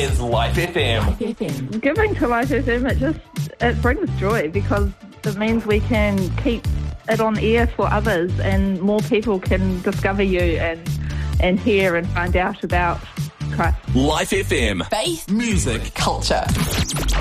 is Life FM. Giving to Life FM, it brings joy because it means we can keep it on air for others and more people can discover you and hear and find out about Christ. Life FM. Faith, music, culture.